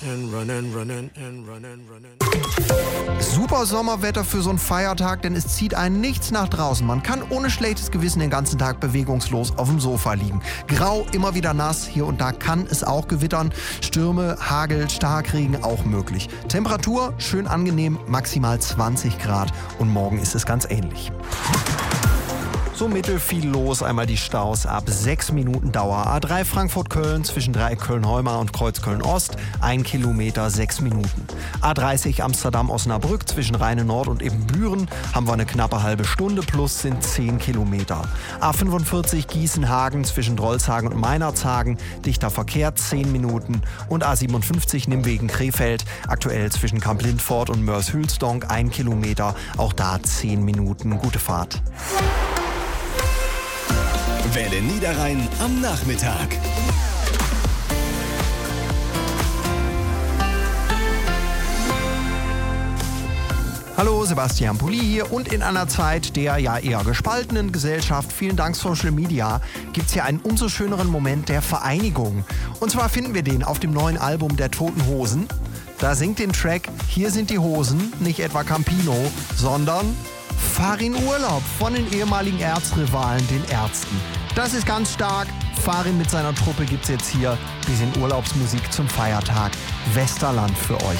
Super Sommerwetter für so einen Feiertag, denn es zieht einen nichts nach draußen. Man kann ohne schlechtes Gewissen den ganzen Tag bewegungslos auf dem Sofa liegen. Grau, immer wieder nass, hier und da kann es auch gewittern. Stürme, Hagel, Starkregen auch möglich. Temperatur schön angenehm, maximal 20 Grad und morgen ist es ganz ähnlich. So mittel viel los, einmal die Staus ab 6 Minuten Dauer. A3 Frankfurt-Köln zwischen Dreieck Köln-Heumar und Kreuz Köln-Ost, 1 Kilometer, 6 Minuten. A30 Amsterdam-Osnabrück zwischen Rheine-Nord und Ebenbüren haben wir eine knappe halbe Stunde plus sind 10 Kilometer. A45 Gießen-Hagen zwischen Drolshagen und Meinerzhagen, dichter Verkehr 10 Minuten. Und A57 Nimwegen-Krefeld, aktuell zwischen Kamp-Lindfort und Mörs-Hülsdonk 1 Kilometer, auch da 10 Minuten. Gute Fahrt. Welle Niederrhein am Nachmittag. Hallo, Sebastian Pulli hier und in einer Zeit der ja eher gespaltenen Gesellschaft, vielen Dank Social Media, gibt's hier einen umso schöneren Moment der Vereinigung. Und zwar finden wir den auf dem neuen Album der Toten Hosen. Da singt den Track Hier sind die Hosen, nicht etwa Campino, sondern Fahr in Urlaub von den ehemaligen Erzrivalen, den Ärzten. Das ist ganz stark. Farin mit seiner Truppe gibt's jetzt hier. Bisschen Urlaubsmusik zum Feiertag. Westerland für euch.